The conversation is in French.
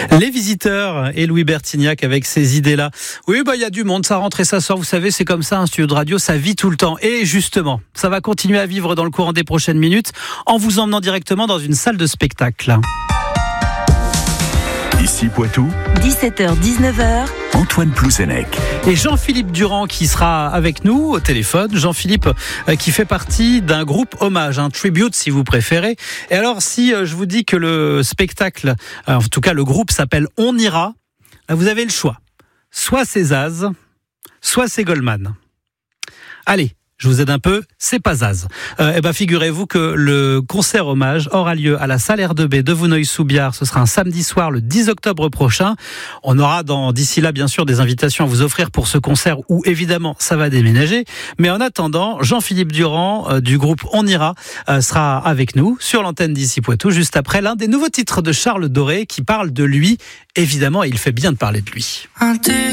Les Visiteurs et Louis Bertignac avec ces idées-là. Oui, il y a du monde, ça rentre et ça sort. Vous savez, c'est comme ça, un studio de radio, ça vit tout le temps. Et justement, ça va continuer à vivre dans le courant des prochaines minutes en vous emmenant directement dans une salle de spectacle. Ici Poitou, 17h-19h, Antoine Plouzenec. Et Jean-Philippe Durand qui sera avec nous au téléphone. Jean-Philippe qui fait partie d'un groupe hommage, un tribute si vous préférez. Et alors si je vous dis que le spectacle, en tout cas le groupe s'appelle On Ira, vous avez le choix. Soit c'est Zaz, soit c'est Goldman. Allez, je vous aide un peu, c'est pas Zaz. Figurez-vous que le concert hommage aura lieu à la salle R2B de Vouneuil-sous-Biard. Ce sera un samedi soir, le 10 octobre prochain. On aura d'ici là, bien sûr, des invitations à vous offrir pour ce concert où, évidemment, ça va déménager. Mais en attendant, Jean-Philippe Durand du groupe On Ira sera avec nous sur l'antenne d'Ici Poitou, juste après l'un des nouveaux titres de Charles Doré qui parle de lui. Évidemment, il fait bien de parler de lui.